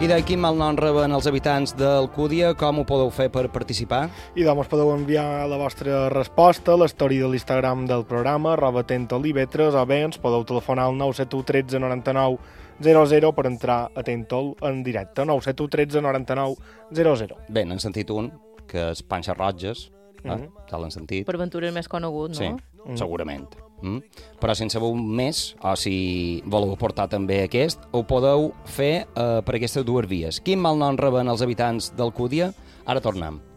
I de quin mal nom reben els habitants d'Alcúdia? Com ho podeu fer per participar? I doncs podeu enviar la vostra resposta a l'story de l'Instagram del programa, @atentolivetres, o bé ens podeu telefonar al 971 13 99 00 per entrar a Tentol en directe. 971 13 99 00. Bé, n'han sentit un, que és Panxa Roges. Ja l'han sentit. Per Ventura és més conegut, no? Sí, segurament. Però si en sabeu més, o si voleu aportar també aquest, ho podeu fer per aquestes dues vies. Quin mal nom reben els habitants d'Alcúdia? Ara tornem.